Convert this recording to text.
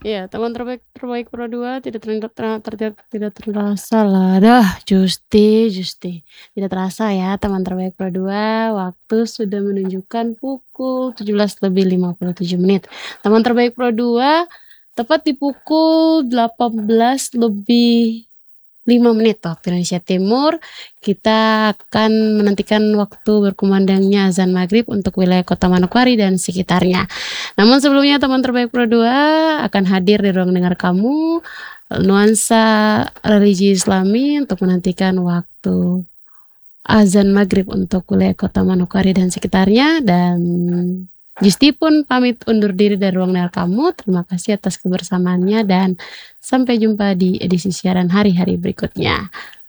Iya, teman terbaik terbaik Pro 2 tidak terasa lah. Dah, Justi Justi. Tidak terasa ya teman terbaik Pro 2, waktu sudah menunjukkan pukul 17:57. Teman terbaik Pro 2, tepat di pukul 18:05 waktu Indonesia Timur, kita akan menantikan waktu berkumandangnya azan maghrib untuk wilayah Kota Manokwari dan sekitarnya. Namun sebelumnya teman terbaik Pro 2 akan hadir di ruang dengar kamu, nuansa religi Islami untuk menantikan waktu azan maghrib untuk wilayah Kota Manokwari dan sekitarnya, dan Justi pun pamit undur diri dari ruang dengar kamu. Terima kasih atas kebersamaannya dan sampai jumpa di edisi siaran hari-hari berikutnya.